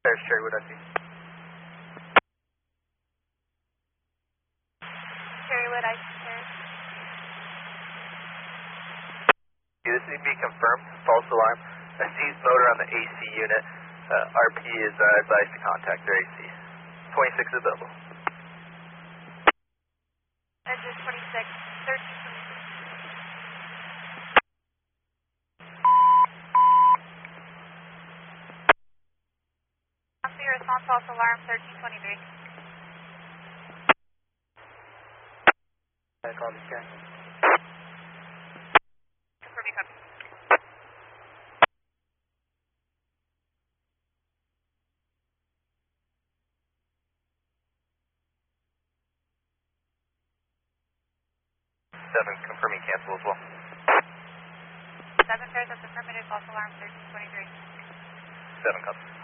There's Cherrywood, I see. Cherrywood, I see, sir. This needs to be confirmed. False alarm. A seized motor on the AC unit. RP is advised to contact their AC. 26 available. Engine 26, 1326. Response false alarm 1323. I call this guy. Confirming copy. Seven confirming cancel as well. 7 fares, that's affirmative, false alarm 1323. 7 comes.